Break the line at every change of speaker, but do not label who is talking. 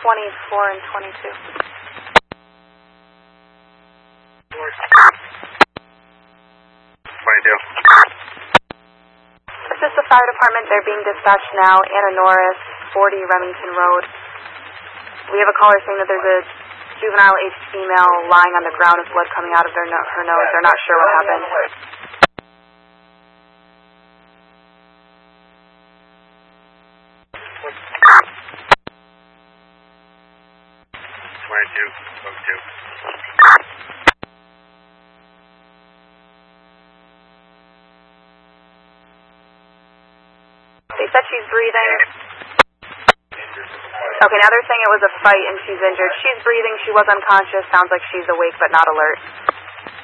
24 and 22. This is the fire department. They're being dispatched now. Anna Norris, 40 Remington Road. We have a caller saying that there's a juvenile aged female lying on the ground with blood coming out of her nose. They're not sure what happened.
22.
They said she's breathing. Okay, now they're saying it was a fight and she's injured. She's breathing. She was unconscious. Sounds like she's awake but not alert.